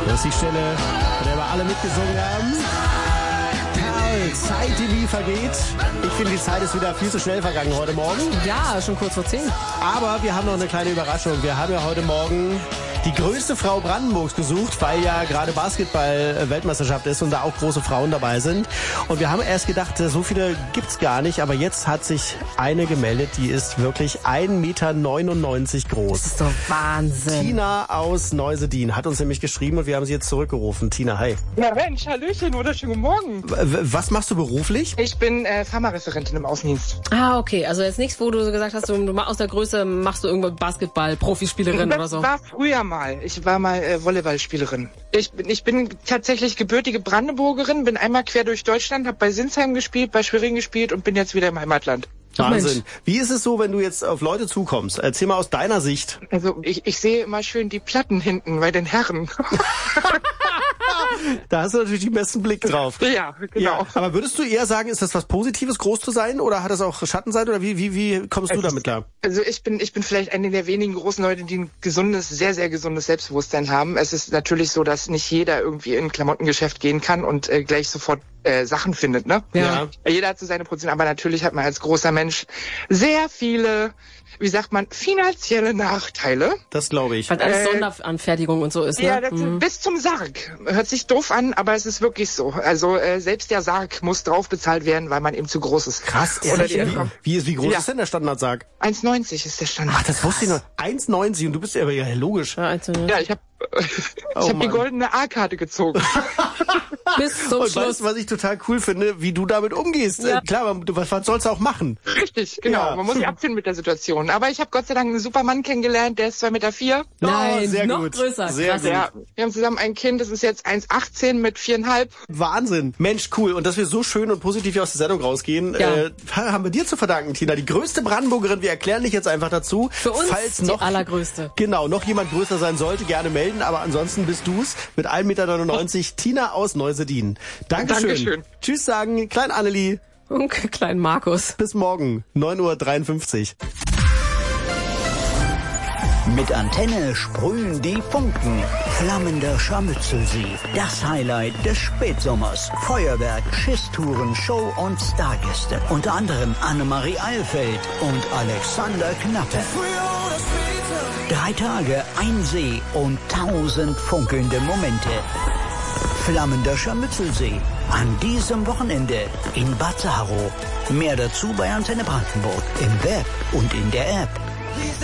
Das ist die Stelle, bei der wir alle mitgesungen haben. Perl, Zeit, die wie vergeht. Ich finde, die Zeit ist wieder viel zu schnell vergangen heute Morgen. Ja, schon kurz vor 10. Aber wir haben noch eine kleine Überraschung. Wir haben ja heute Morgen die größte Frau Brandenburgs gesucht, weil ja gerade Basketball-Weltmeisterschaft ist und da auch große Frauen dabei sind. Und wir haben erst gedacht, so viele gibt's gar nicht, aber jetzt hat sich eine gemeldet, die ist wirklich 1,99 Meter groß. Das ist doch Wahnsinn. Tina aus Neusedin hat uns nämlich geschrieben und wir haben sie jetzt zurückgerufen. Tina, hi. Ja Mensch, Hallöchen, wunderschönen guten Morgen. Was machst du beruflich? Ich bin Pharmareferentin im Außendienst. Ah, okay. Also jetzt nichts, wo du gesagt hast, du aus der Größe machst du irgendwo Basketball-Profispielerin oder so. Das war früher mal. Ich war mal Volleyballspielerin. Ich bin tatsächlich gebürtige Brandenburgerin, bin einmal quer durch Deutschland, habe bei Sinsheim gespielt, bei Schwerin gespielt und bin jetzt wieder im Heimatland. Wahnsinn. Wie ist es so, wenn du jetzt auf Leute zukommst? Erzähl mal aus deiner Sicht. Also ich sehe immer schön die Platten hinten bei den Herren. Da hast du natürlich den besten Blick drauf. Ja, genau. Ja, aber würdest du eher sagen, ist das was Positives, groß zu sein, oder hat das auch Schattenseite, oder wie kommst du damit klar? Also ich bin vielleicht eine der wenigen großen Leute, die ein gesundes, sehr, sehr gesundes Selbstbewusstsein haben. Es ist natürlich so, dass nicht jeder irgendwie in ein Klamottengeschäft gehen kann und gleich sofort Sachen findet, ne? Ja. Jeder hat so seine Position, aber natürlich hat man als großer Mensch sehr viele, wie sagt man, finanzielle Nachteile. Das glaube ich. Weil alles Sonderanfertigung und so ist, ne? Ja, das bis zum Sarg. Hört sich doof an, aber es ist wirklich so. Also selbst der Sarg muss drauf bezahlt werden, weil man eben zu groß ist. Krass, wie groß ist denn der Standardsarg? 1,90 ist der Standard. Ach, das wusste ich noch. 1,90 und du bist ja logisch. Ja, ich habe die goldene A-Karte gezogen. Bis zum und Schluss. weißt du, was ich total cool finde, wie du damit umgehst? Ja. Klar, was sollst du auch machen? Richtig, genau. Ja. Man muss sich abfinden mit der Situation. Aber ich habe Gott sei Dank einen super Mann kennengelernt, der ist 2,4 Meter. Nein, sehr noch gut. größer. Sehr Krass. gut. Ja, wir haben zusammen ein Kind, das ist jetzt 1,18 mit 4,5. Wahnsinn. Mensch, cool. Und dass wir so schön und positiv hier aus der Sendung rausgehen, haben wir dir zu verdanken, Tina. Die größte Brandenburgerin. Wir erklären dich jetzt einfach dazu. Für uns falls die noch allergrößte. Genau, noch jemand größer sein sollte, gerne melden. Aber ansonsten bist du's mit 1,99 Meter. Tina aus Neusedin. Dankeschön. Tschüss sagen, Klein Annelie. Und kleinen Markus. Bis morgen, 9:53 Uhr. Mit Antenne sprühen die Funken. Flammender Scharmützelsee. Das Highlight des Spätsommers. Feuerwerk, Schisstouren, Show und Stargäste. Unter anderem Annemarie Eilfeld und Alexander Knappe. 3 Tage, ein See und 1000 funkelnde Momente. Flammender Scharmützelsee. An diesem Wochenende in Bad Saro. Mehr dazu bei Antenne Brandenburg. Im Web und in der App.